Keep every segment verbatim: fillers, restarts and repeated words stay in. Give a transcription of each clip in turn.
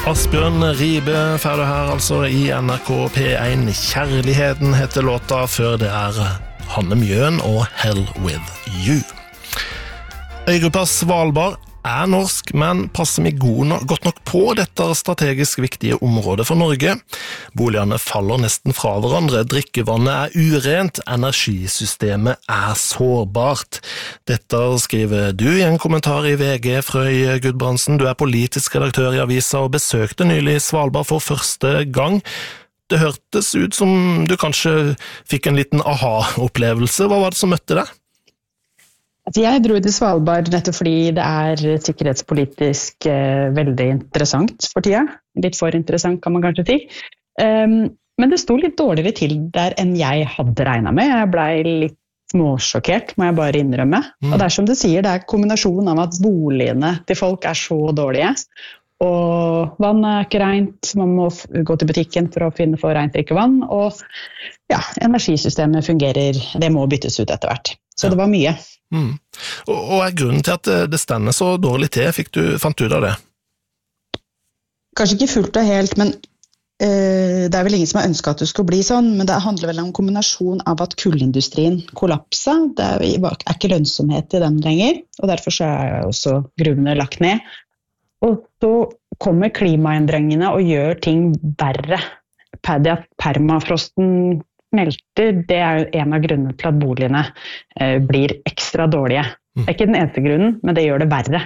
Asbjørn Ribe ferdig her altså i N R K P én. Kjærligheten heter låta, før det er Hanne Mjøen og Hell With You. Øygruppa Svalbard er norsk, men passer vi god no- godt nok på dette strategisk viktige området for Norge? Boligene faller nesten fra hverandre, drikkevannet er urent, energisystemet er sårbart. Dette skriver du i en kommentar i V G, Frøy Gudbrandsen. Du er politisk redaktør i avisa og besøkte nylig Svalbard for første gang. Det hørtes ut som du kanskje fikk en liten aha-opplevelse. Hva var det som møtte deg? Jeg dro til Svalbard nettopp fordi det er sikkerhetspolitisk eh, veldig interessant for tida. Litt for interessant kan man kanskje si. Um, men det sto litt dårligere til der enn jeg hadde regnet med. Jeg ble litt småsjokkert, må jeg bare innrømme. Mm. Og det er som du sier, det er kombinasjonen av at boligene til folk er så dårlige, og vann er ikke rent, man må f- gå til butikken for å finne for rent drikkevann, og ja, energisystemet fungerer, det må byttes ut etter hvert. Så ja. Det var mye. Mm. Og, og er grunnen til at det, det stender så dårlig til, fikk du, fant du ut av det? Kanskje ikke fullt og helt, men øh, det er vel ingen som har ønsket at det skulle bli sånn, men det handler vel om en kombinasjon av at kullindustrien kollapset, det er, er ikke lønnsomhet i den lenger, og derfor så er også gruvene lagt ned. Og så kommer klimaendringene og gjør ting verre. Det at permafrosten smelter, det er jo en av grunnene til at boligene eh, blir ekstra dårlige. Det er ikke den eneste grunnen, men det gjør det verre.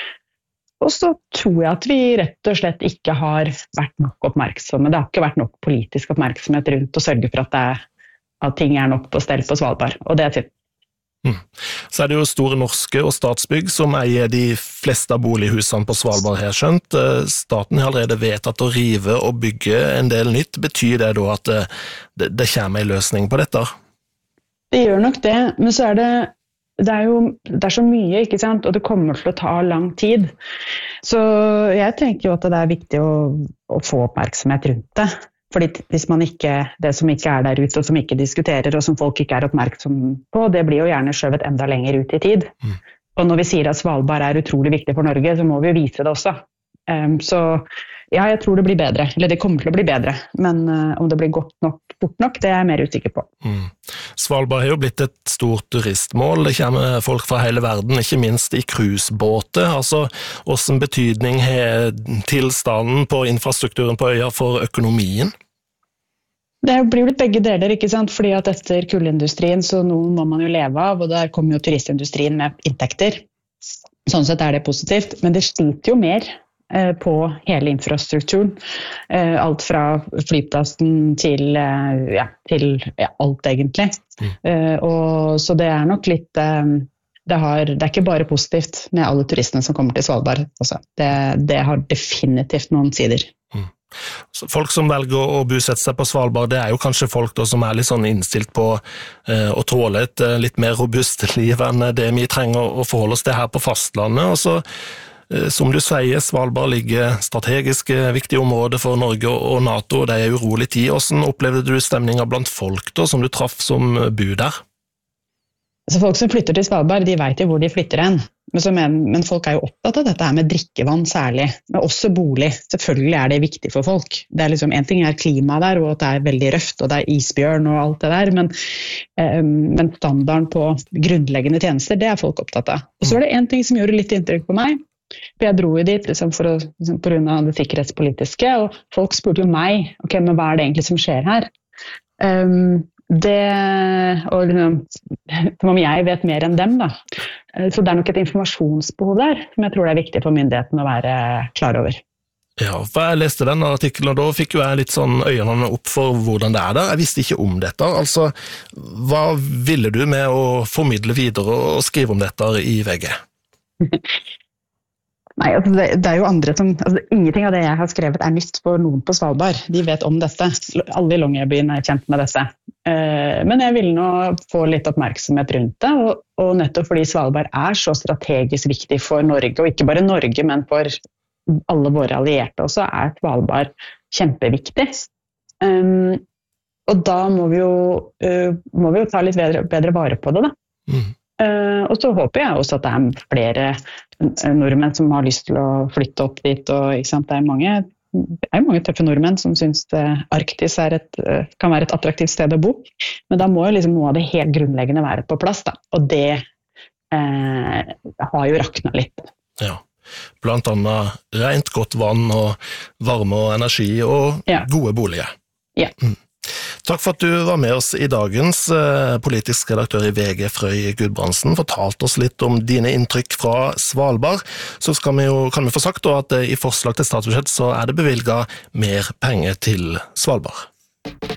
Og så tror jeg at vi rett og slett ikke har vært nok oppmerksomme. Det har ikke vært nok politisk oppmerksomhet rundt å sørge for at, det er, at ting er nok på stell på Svalbard. Og det er synd. Mm. Så er det jo Store Norske og Statsbygg som eier de fleste av bolighusene på Svalbard her skjønt. Staten har allerede vedtatt å rive og bygge en del nytt. Betyr det da at det, det kommer en løsning på dette? Det gjør nok det, men så er det, det er jo det er så mye, ikke sant? Og det kommer til å ta lang tid. Så jeg tenker jo at det er viktig å, å få oppmerksomhet rundt det. Fordi hvis man ikke, det som ikke er der ute, og som ikke diskuterer, og som folk ikke er oppmerksom på, det blir jo gjerne skjøvet enda lenger ut i tid. Mm. Og når vi sier at Svalbard er utrolig viktig for Norge, så må vi jo vise det også. Um, så ja, jeg tror det blir bedre, eller det kommer til å bli bedre, men uh, om det blir godt nok, fort nok, det er jeg mer usikker på. Mm. Svalbard har jo blitt et stort turistmål, det kommer folk fra hele verden, ikke minst i cruisebåter. Altså, hvordan betydning har tilstanden på infrastrukturen på øya for økonomien? Det blir jo litt begge deler, ikke sant? Fordi at etter kullindustrien så noen må man jo leve av, og der kommer jo turistindustrien med inntekter. Sånn sett er det positivt, men det sliter jo mer eh, på hele infrastrukturen. Eh, alt fra flyplassen til, eh, ja, til ja, alt egentlig. Mm. Eh, og, så det er nok litt... Eh, det, har, det er ikke bare positivt med alle turistene som kommer til Svalbard. Altså, det, det har definitivt noen sider. Mm. Så folk som velger å bosette seg på Svalbard, det er jo kanskje folk da, som er litt sånn innstilt på eh, å tåle et eh, litt mer robust liv enn det vi trenger å forholde oss til her på fastlandet. Og så, eh, som du sier, Svalbard ligger strategisk eh, viktige områder for Norge og NATO, og det er urolig tid. Hvordan opplevde du stemningen blant folk da, som du traff som bor der? Så folk som flytter til Svalbard, de vet jo hvor de flytter hen. Men, så men, men folk er jo opptatt av dette her med drikkevann særlig, men også bolig. Selvfølgelig er det viktig for folk. Det er liksom, en ting er klima der, og at det er veldig røft, og det er isbjørn og alt det der, men, eh, men standarden på grunnleggende tjenester, det er folk opptatt av. Og så var det en ting som gjorde litt inntrykk på meg, for jeg dro jo dit liksom, for å, liksom, på grunn av det sikkerhetspolitiske, og folk spurte jo meg, ok, men hva er det egentlig som skjer her? Um, Det, og liksom, som om jeg vet mer enn dem da. Så det er nok et informasjonsbehov der, som jeg tror det er viktig for myndigheten å være klar over. Ja, for jeg leste den artikkelen, og da fikk jo jeg litt sånn øynene opp for hvordan det er der. Jeg visste ikke om dette. Altså, hva ville du med å formidle videre og skrive om dette i V G? Nei, altså det, det er jo andre som, altså ingenting av det jeg har skrevet er nytt for noen på Svalbard. De vet om dette. Alle i Longyearbyen er kjent med dette. Uh, men jeg vil nå få litt oppmerksomhet rundt det, og, og nettopp fordi Svalbard er så strategisk viktig for Norge, og ikke bare Norge, men for alle våre allierte også, er Svalbard kjempeviktig. Um, og da må vi jo, uh, må vi jo ta litt bedre, bedre vare på det da. Mm. Uh, og så håper jeg også at det er flere nordmenn som har lyst til å flytte opp dit, og ikke sant, det er mange det er jo mange tøffe nordmenn som synes Arktis er et, kan være et attraktivt sted å bo, men da må jo liksom noe av det helt grunnleggende være på plass da, og det eh, har jo raknet litt. Ja, blant annet rent godt vann og varme og energi og ja. Gode boliger. Ja. Mm. Takk for at du var med oss i dagens eh, politisk redaktør i V G, Frøy Gudbrandsen, fortalte oss litt om dine inntrykk fra Svalbard. Så skal vi jo, kan vi få sagt da, at i forslag til statsbudsjett så er det bevilget mer penger til Svalbard.